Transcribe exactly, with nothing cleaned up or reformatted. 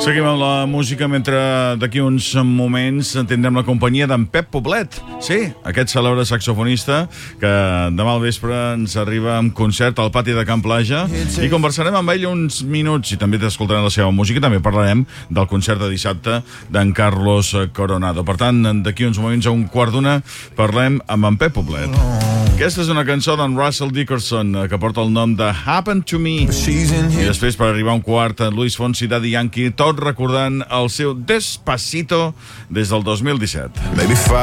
Seguim amb la música mentre d'aquí uns moments tindrem la companyia d'en Pep Poblet. Sí, aquest cèlebre saxofonista que demà al vespre ens arriba amb concert al pati de Can Plaja i conversarem amb ell uns minuts i també t'escoltarem la seva música i també parlarem del concert de dissabte d'en Carlos Coronado. Per tant, d'aquí uns moments a un quart d'una parlem amb en Pep Poblet. Aquesta és una cançó d'en Russell Dickerson que porta el nom de Happened to Me. I després, per arribar a un quart, Luis Fonsi, Daddy Yankee, tot recordant el seu Despacito des del dos mil disset.